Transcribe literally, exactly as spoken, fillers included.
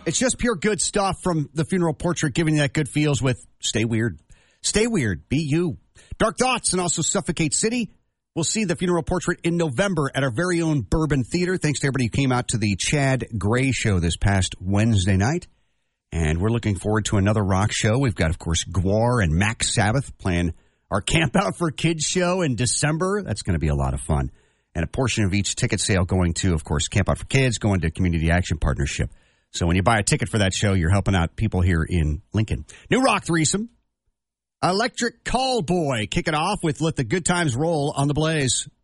It's just pure good stuff from the Funeral Portrait, giving you that good feels with Stay Weird. Stay weird. Be you. Dark Thoughts and also Suffocate City. We'll see the Funeral Portrait in November at our very own Bourbon Theater. Thanks to everybody who came out to the Chad Gray Show this past Wednesday night. And we're looking forward to another rock show. We've got, of course, Gwar and Mac Sabbath playing our Camp Out for Kids show in December. That's going to be a lot of fun. And a portion of each ticket sale going to, of course, Camp Out for Kids, going to Community Action Partnership. So when you buy a ticket for that show, you're helping out people here in Lincoln. New rock threesome. Electric Callboy. Kick it off with Let the Good Times Roll on the Blaze.